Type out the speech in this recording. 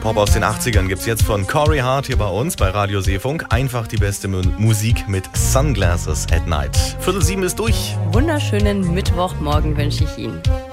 Pop aus den 80ern gibt's jetzt von Corey Hart hier bei uns bei Radio Seefunk. Einfach die beste Musik mit Sunglasses at Night. 6:45 ist durch. Wunderschönen Mittwochmorgen wünsche ich Ihnen.